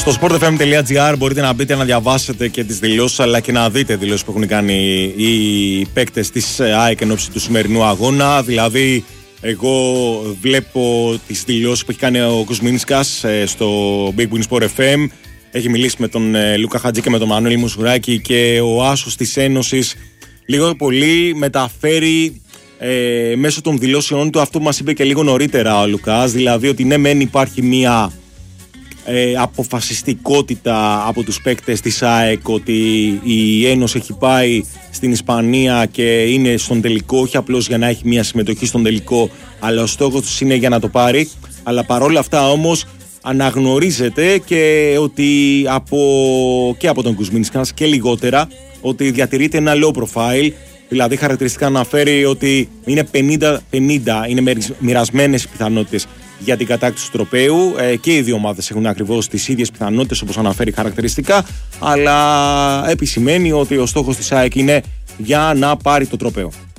Στο sportfm.gr μπορείτε να μπείτε να διαβάσετε και τις δηλώσεις αλλά και να δείτε δηλώσεις που έχουν κάνει οι παίκτες της ΑΕΚ εν ώψη του σημερινού αγώνα. Δηλαδή, εγώ βλέπω τις δηλώσεις που έχει κάνει ο Κουσμίνσκας στο Big Win Sport FM. Έχει μιλήσει με τον Λούκα Χατζή και με τον Μανώλη Μουσουράκη και ο άσος της Ένωσης λίγο πολύ μεταφέρει μέσω των δηλώσεών του αυτό που μας είπε και λίγο νωρίτερα ο Λουκάς, δηλαδή ότι ναι μεν υπάρχει μία αποφασιστικότητα από τους παίκτες της ΑΕΚ ότι η Ένωση έχει πάει στην Ισπανία και είναι στον τελικό, όχι απλώς για να έχει μία συμμετοχή στον τελικό, αλλά ο στόχος τους είναι για να το πάρει. Αλλά παρόλα αυτά όμως αναγνωρίζεται και ότι και από τον Κουσμίνσκας και λιγότερα ότι διατηρείται ένα low profile. Δηλαδή χαρακτηριστικά αναφέρει ότι είναι 50-50, είναι μοιρασμένες οι πιθανότητες για την κατάκτηση του τροπαίου και οι δύο ομάδες έχουν ακριβώς τις ίδιες πιθανότητες όπως αναφέρει χαρακτηριστικά, αλλά επισημαίνει ότι ο στόχος της ΑΕΚ είναι για να πάρει το τροπαίο.